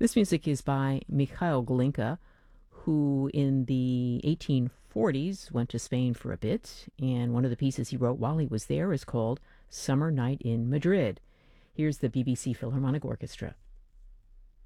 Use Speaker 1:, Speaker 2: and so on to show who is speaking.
Speaker 1: This music is by Mikhail Glinka, who in the 1840s went to Spain for a bit, and one of the pieces he wrote while he was there is called Summer Night in Madrid. Here's the BBC Philharmonic Orchestra.